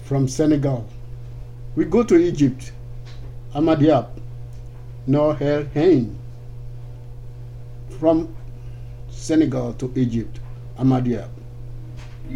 from Senegal. We go to Egypt, Ahmadiab, Noor El Hain. From Senegal to Egypt, Ahmadiab.